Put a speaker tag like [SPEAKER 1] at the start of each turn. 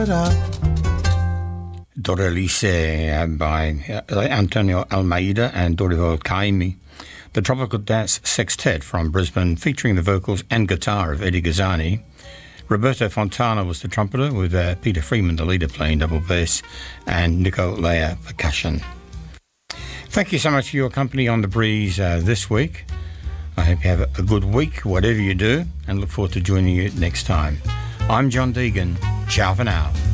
[SPEAKER 1] Doralice by Antonio Almeida and Dorival Caymmi. The Tropical Dance Sextet from Brisbane, featuring the vocals and guitar of Eddie Gazzani. Roberto Fontana was the trumpeter, with Peter Freeman, the leader, playing double bass, and Nico Lea percussion. Thank you so much for your company on The Breeze this week. I hope you have a good week, whatever you do, and look forward to joining you next time. I'm John Deegan. Ciao for now.